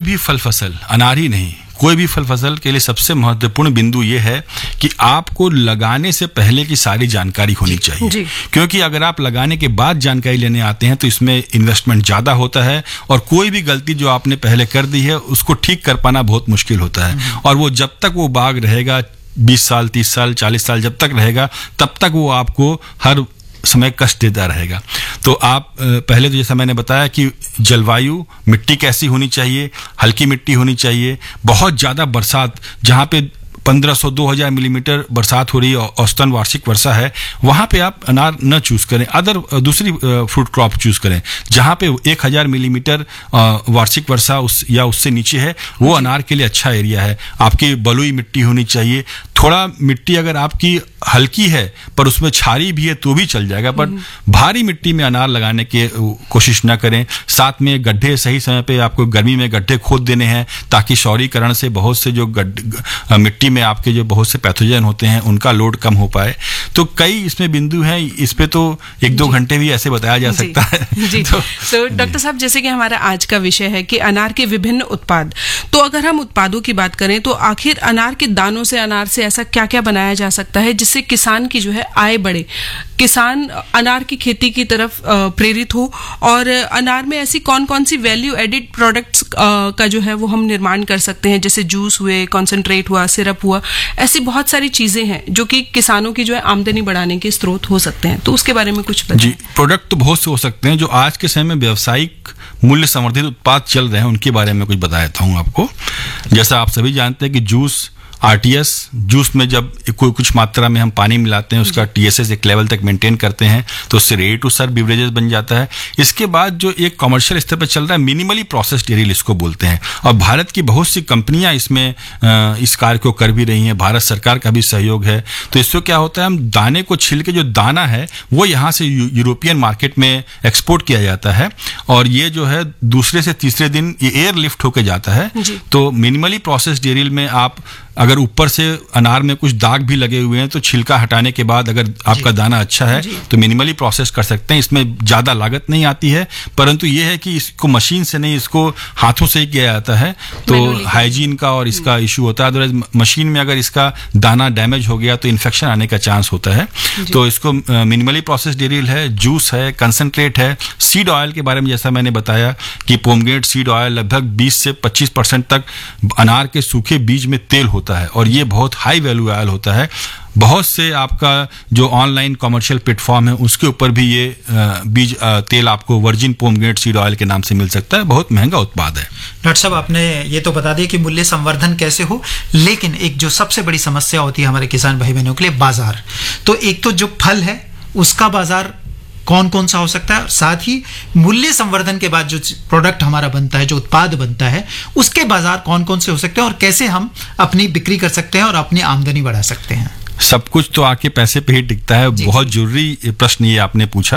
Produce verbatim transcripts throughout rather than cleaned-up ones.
भी फल फसल, अनार ही नहीं, कोई भी फल फसल के लिए सबसे महत्वपूर्ण बिंदु ये है कि आपको लगाने से पहले की सारी जानकारी होनी चाहिए। क्योंकि अगर आप लगाने के बाद जानकारी लेने आते हैं तो इसमें इन्वेस्टमेंट ज़्यादा होता है और कोई भी गलती जो आपने पहले कर दी है उसको ठीक कर पाना बहुत मुश्किल होता है। और वो जब तक वो बाग रहेगा, बीस साल, तीस साल, चालीस साल जब तक रहेगा, तब तक वो आपको हर समय कष्ट देता रहेगा। तो आप पहले तो जैसा मैंने बताया कि जलवायु, मिट्टी कैसी होनी चाहिए, हल्की मिट्टी होनी चाहिए, बहुत ज़्यादा बरसात, जहाँ पे पंद्रह सौ दो हज़ार मिलीमीटर बरसात हो रही है, औसतन वार्षिक वर्षा है, वहाँ पे आप अनार न चूज़ करें, अदर दूसरी फ्रूट क्रॉप चूज़ करें। जहाँ पे एक हज़ार मिलीमीटर वार्षिक वर्षा उस या उससे नीचे है, वो अनार के लिए अच्छा एरिया है। आपकी बलुई मिट्टी होनी चाहिए। थोड़ा मिट्टी अगर आपकी हल्की है पर उसमें क्षारी भी है तो भी चल जाएगा, पर भारी मिट्टी में अनार लगाने की कोशिश ना करें। साथ में गड्ढे सही समय पे आपको गर्मी में गड्ढे खोद देने हैं ताकि सौरीकरण से बहुत से जो गड्ढे मिट्टी में आपके जो बहुत से पैथोजन होते हैं उनका लोड कम हो पाए। तो कई इसमें बिंदु हैं, इस पे तो एक दो घंटे भी ऐसे बताया जा सकता है। जी। तो, तो डॉक्टर साहब, जैसे कि हमारा आज का विषय है कि अनार के विभिन्न उत्पाद, तो अगर हम उत्पादों की बात करें तो आखिर अनार के दानों से, अनार से ऐसा क्या क्या बनाया जा सकता है जिससे किसान की जो है आय बढ़े, किसान अनार की खेती की तरफ प्रेरित हो, और अनार में ऐसी कौन कौन सी वैल्यू एडिड प्रोडक्ट्स का जो है वो हम निर्माण कर सकते हैं, जैसे जूस हुए, कॉन्सेंट्रेट हुआ, सिरप हुआ, ऐसी बहुत सारी चीजें हैं जो कि किसानों की जो है आमदनी बढ़ाने के स्रोत हो सकते हैं। तो उसके बारे में कुछ बताएं। जी, प्रोडक्ट तो बहुत से हो सकते हैं। जो आज के समय में व्यावसायिक मूल्य संवर्धित उत्पाद चल रहे हैं उनके बारे में कुछ बता देता हूँ आपको। जैसा आप सभी जानते हैं कि जूस, आरटीएस, जूस में जब कोई कुछ मात्रा में हम पानी मिलाते हैं, उसका टीएसएस एक लेवल तक मेंटेन करते हैं तो उससे रेडी टू सर्व बिवरेजेस बन जाता है। इसके बाद जो एक कमर्शियल स्तर पर चल रहा है, मिनिमली प्रोसेस्ड एरियल इसको बोलते हैं, और भारत की बहुत सी कंपनियां इसमें इस कार्य को कर भी रही हैं। भारत सरकार का भी सहयोग है। तो इससे क्या होता है, हम दाने को छिल के जो दाना है वो यहाँ से यूरोपियन मार्केट में एक्सपोर्ट किया जाता है, और ये जो है दूसरे से तीसरे दिन ये एयर लिफ्ट होकर जाता है। तो मिनिमली प्रोसेस्ड एरियल में आप अगर ऊपर से अनार में कुछ दाग भी लगे हुए हैं तो छिलका हटाने के बाद अगर आपका दाना अच्छा है तो मिनिमली प्रोसेस कर सकते हैं। इसमें ज़्यादा लागत नहीं आती है, परंतु ये है कि इसको मशीन से नहीं, इसको हाथों से ही किया जाता है, तो हाइजीन का और इसका इशू होता है। अदरवाइज मशीन में अगर इसका दाना डैमेज हो गया तो इन्फेक्शन आने का चांस होता है। तो इसको मिनिमली प्रोसेस्ड एरियल है, जूस है, कंसनट्रेट है। सीड ऑयल के बारे में जैसा मैंने बताया कि पोमग्रेनेट सीड ऑयल लगभग बीस से पच्चीस परसेंट तक अनार के सूखे बीज में तेल होता है, और ये बहुत हाई वैल्यू ऑयल होता है। बहुत से आपका जो ऑनलाइन कमर्शियल प्लेटफॉर्म है उसके ऊपर भी ये बीज तेल आपको वर्जिन पोमग्रेनेट सीड ऑयल के नाम से मिल सकता है। बहुत महंगा उत्पाद है। डॉक्टर साहब, आपने ये तो बता दिया कि मूल्य संवर्धन कैसे हो, लेकिन एक जो सबसे बड़ी समस्या होती है हमारे किसान भाई बहनों के लिए, बाजार। तो एक तो जो फल है उसका बाजार कौन कौन सा हो सकता है, साथ ही मूल्य संवर्धन के बाद जो प्रोडक्ट हमारा बनता है, जो उत्पाद बनता है, उसके बाजार कौन कौन से हो सकते हैं, और कैसे हम अपनी बिक्री कर सकते हैं और अपनी आमदनी बढ़ा सकते हैं। सब कुछ तो आके पैसे पे ही टिकता है। बहुत जरूरी प्रश्न ये आपने पूछा।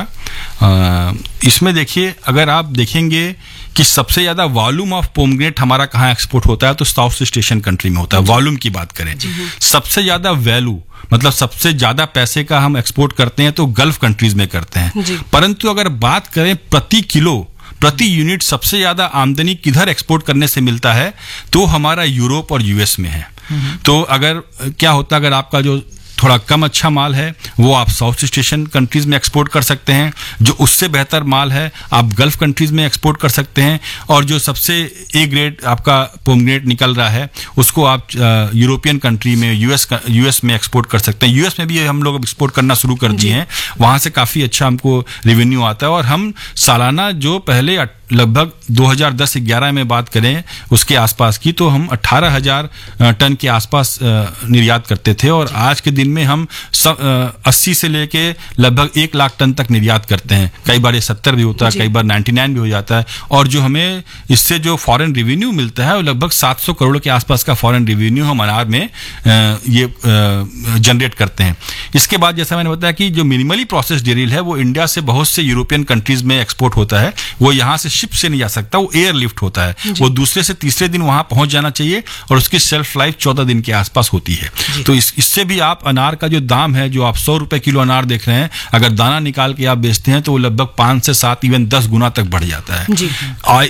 आ, इसमें देखिए, अगर आप देखेंगे कि सबसे ज्यादा वॉल्यूम ऑफ पोमग्रेनेट हमारा कहाँ एक्सपोर्ट होता है तो साउथ ईस्ट एशियन कंट्री में होता है। वॉल्यूम की बात करें, सबसे ज्यादा वैल्यू मतलब सबसे ज्यादा पैसे का हम एक्सपोर्ट करते हैं तो गल्फ कंट्रीज में करते हैं। परंतु अगर बात करें प्रति किलो, प्रति यूनिट सबसे ज्यादा आमदनी किधर एक्सपोर्ट करने से मिलता है तो हमारा यूरोप और यूएस में है। तो अगर क्या होता है, अगर आपका जो थोड़ा कम अच्छा माल है वो आप साउथ ईस्ट एशियन कंट्रीज में एक्सपोर्ट कर सकते हैं, जो उससे बेहतर माल है आप गल्फ कंट्रीज में एक्सपोर्ट कर सकते हैं, और जो सबसे ए ग्रेड आपका पोमग्रेनेट निकल रहा है उसको आप यूरोपियन कंट्री में, यूएस यूएस में एक्सपोर्ट कर सकते हैं। यूएस में भी हम लोग एक्सपोर्ट करना शुरू कर दिए हैं, वहां से काफी अच्छा हमको रेवेन्यू आता है। और हम सालाना जो पहले लगभग दो हज़ार दस ग्यारह में बात करें उसके आसपास की, तो हम अठारह हज़ार टन के आसपास निर्यात करते थे, और आज के दिन में हम अस्सी से लेके लगभग एक लाख टन तक निर्यात करते हैं। कई बार ये सत्तर भी होता है, कई बार निन्यानवे भी हो जाता है, और जो हमें इससे जो फॉरेन रेवेन्यू मिलता है वो लगभग सात सौ करोड़ के आसपास का फॉरेन रेवेन्यू हम अनार में ये जनरेट करते हैं। इसके बाद जैसा मैंने बताया कि जो मिनिमली प्रोसेस्ड एरियल है वो इंडिया से बहुत से यूरोपियन कंट्रीज में एक्सपोर्ट होता है। वो यहाँ से शिप से नहीं जा सकता, वो एयर लिफ्ट होता है, वो दूसरे से तीसरे दिन वहां पहुंच जाना चाहिए, और उसकी शेल्फ लाइफ चौदह दिन के आसपास होती है। तो इस, इससे भी आप अनार का जो दाम है, जो आप सौ रुपए किलो अनार देख रहे हैं, अगर दाना निकाल के आप बेचते हैं तो वो लगभग पांच से सात इवन दस गुना तक बढ़ जाता है। और जो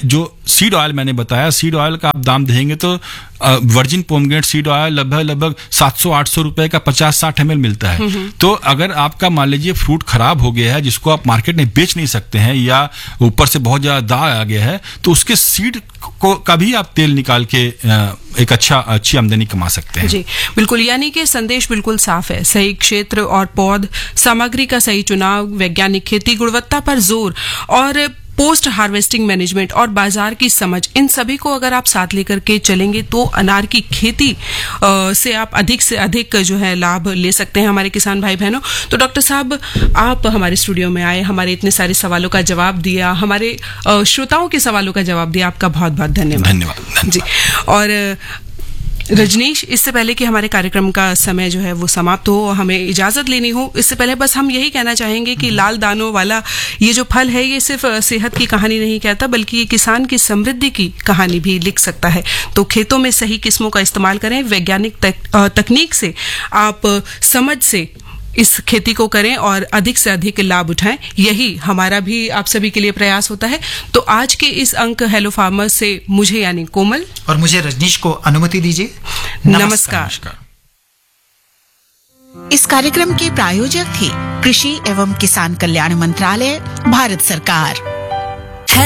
सीड ऑयल मैंने बताया, सीड ऑयल का आप दाम देंगे तो वर्जिन पोमग्रेनेट सीड ऑयल लगभग लगभग सात सौ आठ सौ रुपए का पचास साठ एम एल मिलता है। तो अगर आपका मान लीजिए फ्रूट खराब हो गया है जिसको आप मार्केट में बेच नहीं सकते हैं या ऊपर से बहुत ज्यादा दाग आ गया है, तो उसके सीड को का भी आप तेल निकाल के एक अच्छा अच्छी आमदनी कमा सकते हैं। जी बिल्कुल, यानी कि संदेश बिल्कुल साफ है। सही क्षेत्र और पौध, सामग्री का सही चुनाव, वैज्ञानिक खेती, गुणवत्ता पर जोर और पोस्ट हार्वेस्टिंग मैनेजमेंट और बाजार की समझ, इन सभी को अगर आप साथ लेकर के चलेंगे तो अनार की खेती आ, से आप अधिक से अधिक जो है लाभ ले सकते हैं हमारे किसान भाई बहनों। तो डॉक्टर साहब, आप हमारे स्टूडियो में आए, हमारे इतने सारे सवालों का जवाब दिया, हमारे आ, श्रोताओं के सवालों का जवाब दिया, आपका बहुत बहुत धन्यवाद। धन्यवाद जी। और रजनीश, इससे पहले कि हमारे कार्यक्रम का समय जो है वो समाप्त हो, हमें इजाजत लेनी हो, इससे पहले बस हम यही कहना चाहेंगे कि लाल दानों वाला ये जो फल है ये सिर्फ सेहत की कहानी नहीं कहता, बल्कि ये किसान की समृद्धि की कहानी भी लिख सकता है। तो खेतों में सही किस्मों का इस्तेमाल करें, वैज्ञानिक तक, तकनीक से, आप समझ से इस खेती को करें और अधिक से अधिक लाभ उठाएं। यही हमारा भी आप सभी के लिए प्रयास होता है। तो आज के इस अंक हेलो फार्मर्स से मुझे यानी कोमल और मुझे रजनीश को अनुमति दीजिए। नमस्कार, नमस्कार। इस कार्यक्रम के प्रायोजक थे कृषि एवं किसान कल्याण मंत्रालय, भारत सरकार।